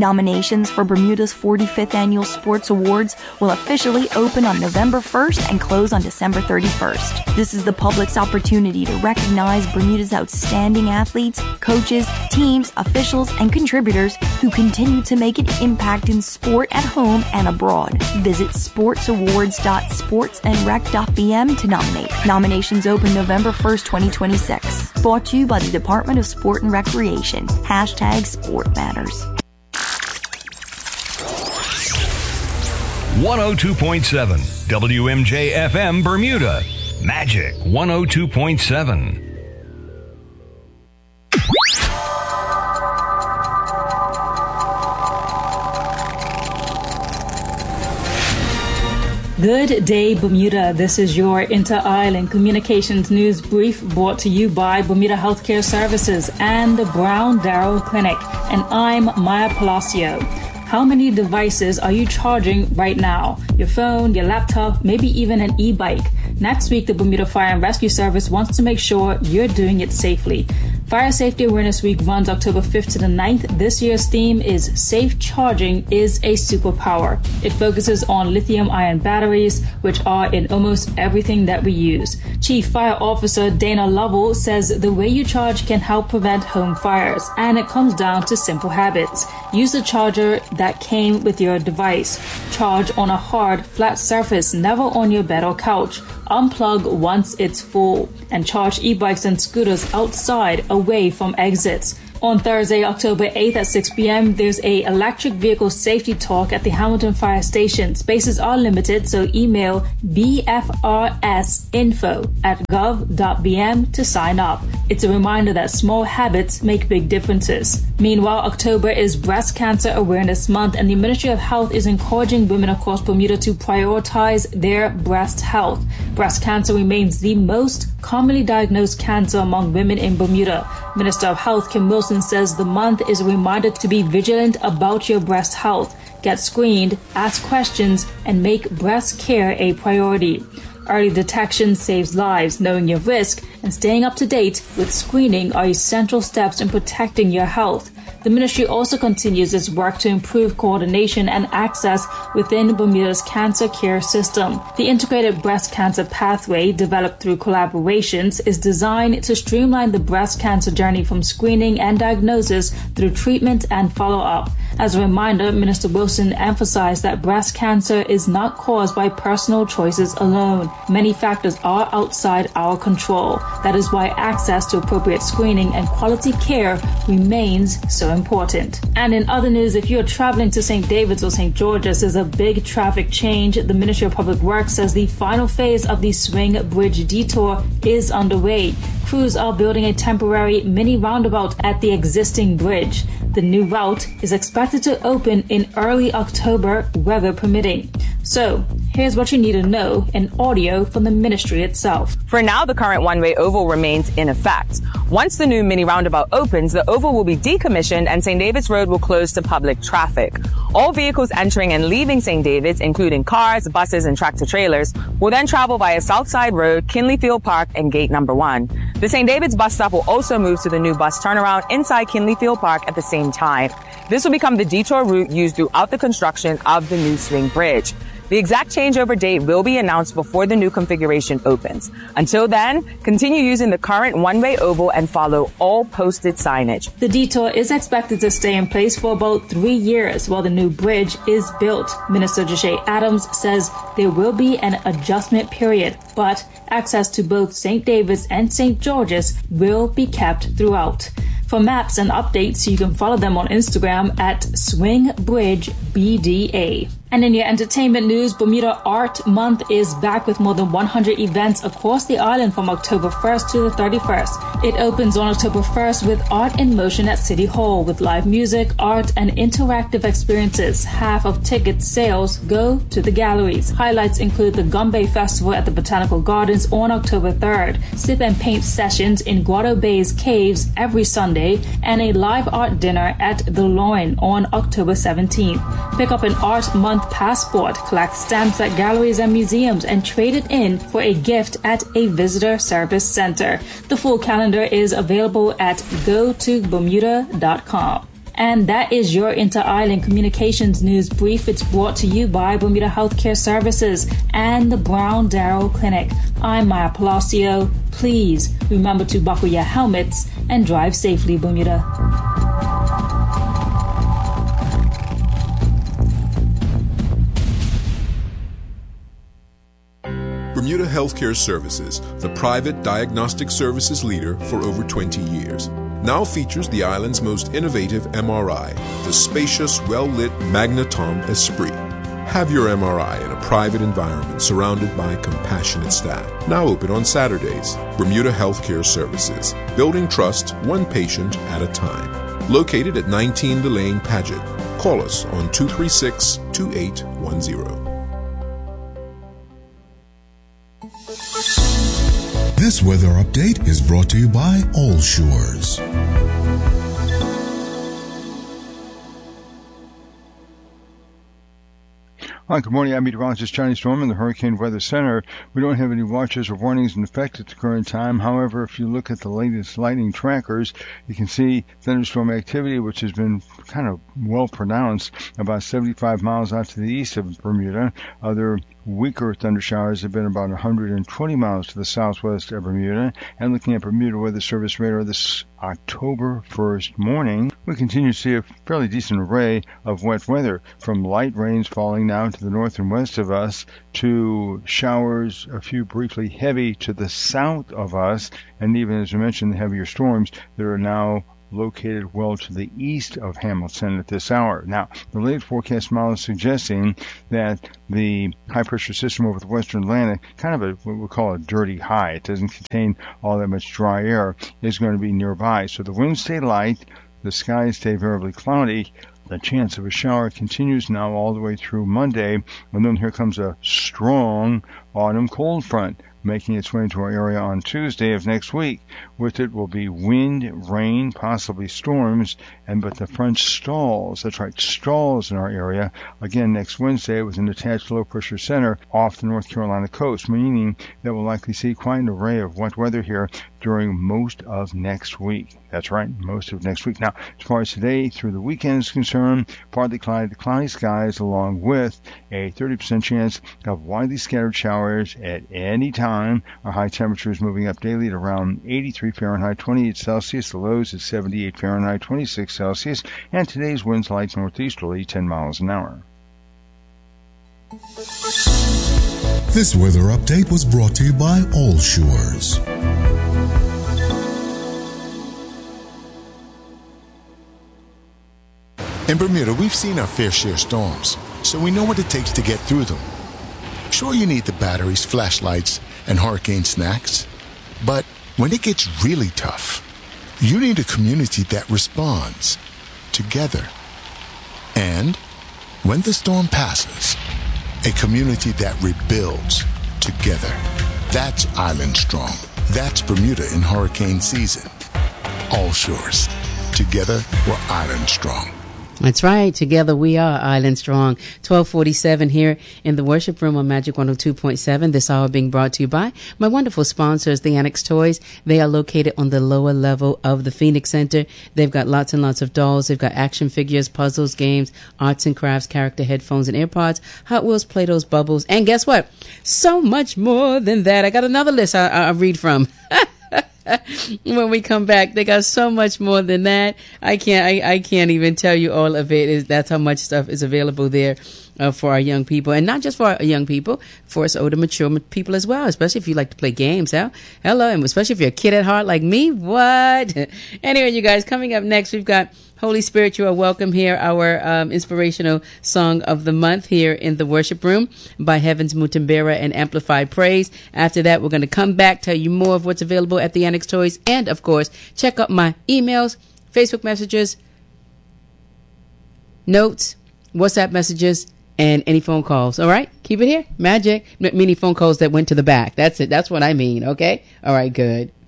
Nominations for Bermuda's 45th Annual Sports Awards will officially open on November 1st and close on December 31st. This is the public's opportunity to recognize Bermuda's outstanding athletes, coaches, teams, officials, and contributors who continue to make an impact in sport at home and abroad. Visit sportsawards.sportsandrec.bm to nominate. Nominations open November 1st, 2026. Brought to you by the Department of Sport and Recreation. #Sport Matters. 102.7 WMJ-FM Bermuda. Magic 102.7. Good day, Bermuda. This is your Inter-Island Communications News Brief brought to you by Bermuda Healthcare Services and the Brown Darrow Clinic. And I'm Maya Palacio. How many devices are you charging right now? Your phone, your laptop, maybe even an e-bike. Next week, the Bermuda Fire and Rescue Service wants to make sure you're doing it safely. Fire Safety Awareness Week runs October 5th to the 9th. This year's theme is Safe Charging is a Superpower. It focuses on lithium-ion batteries, which are in almost everything that we use. Chief Fire Officer Dana Lovell says the way you charge can help prevent home fires, and it comes down to simple habits. Use the charger that came with your device. Charge on a hard, flat surface, never on your bed or couch. Unplug once it's full, and charge e-bikes and scooters outside away from exits. On Thursday, October 8th at 6 p.m., there's a electric vehicle safety talk at the Hamilton Fire Station. Spaces are limited, so email bfrsinfo@gov.bm to sign up. It's a reminder that small habits make big differences. Meanwhile, October is Breast Cancer Awareness Month, and the Ministry of Health is encouraging women across Bermuda to prioritize their breast health. Breast cancer remains the most commonly diagnosed cancer among women in Bermuda. Minister of Health Kim Wilson says the month is a reminder to be vigilant about your breast health. Get screened, ask questions, and make breast care a priority. Early detection saves lives. Knowing your risk and staying up to date with screening are essential steps in protecting your health. The ministry also continues its work to improve coordination and access within Bermuda's cancer care system. The integrated breast cancer pathway, developed through collaborations, is designed to streamline the breast cancer journey from screening and diagnosis through treatment and follow-up. As a reminder, Minister Wilson emphasized that breast cancer is not caused by personal choices alone. Many factors are outside our control. That is why access to appropriate screening and quality care remains so important. And in other news, if you're traveling to St. David's or St. George's, there's a big traffic change. The Ministry of Public Works says the final phase of the Swing Bridge detour is underway. Crews are building a temporary mini roundabout at the existing bridge. The new route is expected to open in early October, weather permitting. So, here's what you need to know in audio from the ministry itself. For now, the current one-way oval remains in effect. Once the new mini roundabout opens, the oval will be decommissioned and St. David's Road will close to public traffic. All vehicles entering and leaving St. David's, including cars, buses, and tractor-trailers, will then travel via Southside Road, Kinley Field Park, and Gate Number 1. The St. David's bus stop will also move to the new bus turnaround inside Kinley Field Park at the same time. This will become the detour route used throughout the construction of the new swing bridge. The exact changeover date will be announced before the new configuration opens. Until then, continue using the current one-way oval and follow all posted signage. The detour is expected to stay in place for about 3 years while the new bridge is built. Minister Joshay Adams says there will be an adjustment period, but access to both St. David's and St. George's will be kept throughout. For maps and updates, you can follow them on Instagram at SwingBridgeBDA. And in your entertainment news, Bermuda Art Month is back with more than 100 events across the island from October 1st to the 31st. It opens on October 1st with Art in Motion at City Hall with live music, art, and interactive experiences. Half of ticket sales go to the galleries. Highlights include the Gumbe Festival at the Botanical Gardens on October 3rd, sip and paint sessions in Grotto Bay's Caves every Sunday, and a live art dinner at the Loin on October 17th. Pick up an Art Month passport, collect stamps at galleries and museums, and trade it in for a gift at a visitor service center. The full calendar is available at gotobermuda.com. And that is your Inter-Island Communications News Brief. It's brought to you by Bermuda Healthcare Services and the Brown Darrow Clinic. I'm Maya Palacio. Please remember to buckle your helmets and drive safely, Bermuda. Bermuda Healthcare Services, the private diagnostic services leader for over 20 years, now features the island's most innovative MRI, the spacious, well-lit Magnetom Esprit. Have your MRI in a private environment surrounded by compassionate staff. Now open on Saturdays. Bermuda Healthcare Services, building trust one patient at a time. Located at 19 Delane Paget. Call us on 236-2810. This weather update is brought to you by All Shores. Hi, good morning. I'm meteorologist Johnny Storm in the Hurricane Weather Center. We don't have any watches or warnings in effect at the current time. However, if you look at the latest lightning trackers, you can see thunderstorm activity, which has been kind of well pronounced, about 75 miles out to the east of Bermuda. Other weaker thunder showers have been about 120 miles to the southwest of Bermuda. And looking at Bermuda Weather Service radar this October 1st morning, we continue to see a fairly decent array of wet weather, from light rains falling now to the north and west of us to showers, a few briefly heavy to the south of us, and even, as I mentioned, the heavier storms that are now located well to the east of Hamilton at this hour. Now, the latest forecast model is suggesting that the high-pressure system over the western Atlantic, kind of what we call a dirty high, it doesn't contain all that much dry air, is going to be nearby. So the winds stay light, the skies stay variably cloudy. The chance of a shower continues now all the way through Monday, and then here comes a strong autumn cold front making its way into our area on Tuesday of next week. With it will be wind, rain, possibly storms, but the front stalls, that's right, stalls in our area, again next Wednesday with an attached low-pressure center off the North Carolina coast, meaning that we'll likely see quite an array of wet weather here during most of next week. That's right, most of next week. Now, as far as today through the weekend is concerned, partly cloudy skies along with a 30% chance of widely scattered showers at any time. Our high temperatures moving up daily at around 83 Fahrenheit, 28 Celsius. The lows at 78 Fahrenheit, 26 Celsius. And today's winds light northeasterly, 10 miles an hour. This weather update was brought to you by All Shores. In Bermuda, we've seen our fair share of storms, so we know what it takes to get through them. Sure, you need the batteries, flashlights, and hurricane snacks, but when it gets really tough, you need a community that responds together. And when the storm passes, a community that rebuilds together. That's Island Strong. That's Bermuda in hurricane season. All Shores. Together, we're Island Strong. That's right. Together we are Island Strong. 1247 here in the worship room on Magic 102.7. This hour being brought to you by my wonderful sponsors, the Annex Toys. They are located on the lower level of the Phoenix Center. They've got lots and lots of dolls. They've got action figures, puzzles, games, arts and crafts, character headphones and AirPods, Hot Wheels, Play-Dohs, Bubbles, and guess what? So much more than that. I got another list I'll read from. When we come back, they got so much more than that. I can't even tell you all of it. That's how much stuff is available there for our young people, and not just for our young people, for us older, mature people as well. Especially if you like to play games. Hello, and especially if you're a kid at heart like me. What? Anyway, you guys, coming up next, we've got Holy Spirit, you are welcome here, our inspirational song of the month here in the worship room by Heavens Mutambera and Amplified Praise. After that, we're going to come back, tell you more of what's available at the Annex Toys, and of course, check out my emails, Facebook messages, notes, WhatsApp messages, and any phone calls. All right? Keep it here. Magic. Many phone calls that went to the back. That's it. That's what I mean. Okay? All right, good.